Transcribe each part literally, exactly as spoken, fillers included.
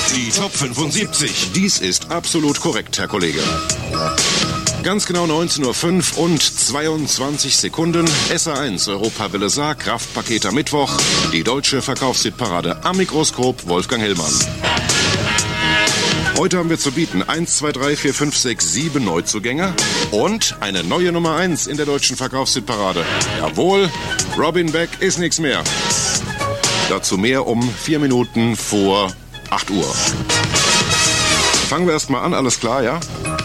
Die Top fünfundsiebzig. Dies ist absolut korrekt, Herr Kollege. Ganz genau neunzehn Uhr fünf und zweiundzwanzig Sekunden. S A eins Europawelle Saar, Kraftpaket am Mittwoch. Die deutsche Verkaufshitparade am Mikroskop, Wolfgang Hellmann. Heute haben wir zu bieten eins, zwei, drei, vier, fünf, sechs, sieben Neuzugänge und eine neue Nummer eins in der deutschen Verkaufshitparade. Jawohl, Robin Beck ist nichts mehr. Dazu mehr um vier Minuten vor acht Uhr. Fangen wir erstmal an, alles klar, ja?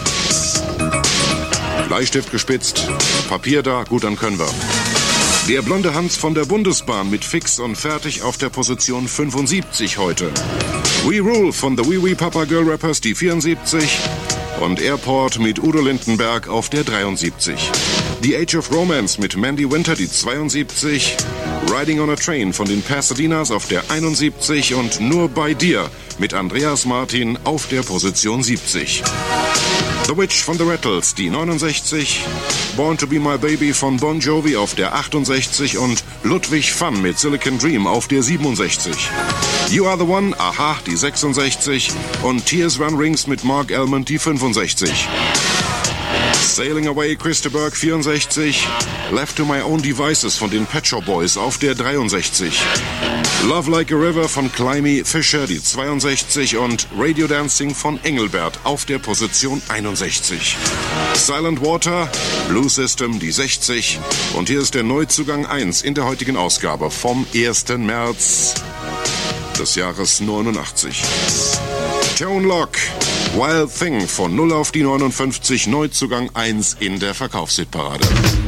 Bleistift gespitzt, Papier da, gut, dann können wir. Der blonde Hans von der Bundesbahn mit fix und fertig auf der Position fünfundsiebzig heute. We Rule von The Wee Wee Papa Girl Rappers, die vierundsiebzig. Und Airport mit Udo Lindenberg auf der dreiundsiebzig. The Age of Romance mit Mandy Winter, die zweiundsiebzig. Riding on a Train von den Pasadenas auf der einundsiebzig. Und Nur bei dir mit Andreas Martin auf der Position siebzig. The Witch von The Rattles, die neunundsechzig. Born to be my baby von Bon Jovi auf der achtundsechzig und Ludwig Fun mit Silicon Dream auf der siebenundsechzig. You Are the One, Aha, die sechsundsechzig und Tears Run Rings mit Mark Almond, die fünfundsechzig. Sailing Away, Christa Burke, vierundsechzig. Left to My Own Devices von den Pet Shop Boys auf der dreiundsechzig. Love Like a River von Climby Fisher, die zweiundsechzig und Radio Dancing von Engelbert auf der Position einundsechzig. Silent Water, Blue System, die sechzig und hier ist der Neuzugang eins in der heutigen Ausgabe vom ersten März des Jahres neunundachtzig. Tone Lock, Wild Thing von null auf die neunundfünfzig, Neuzugang eins in der Verkaufshitparade.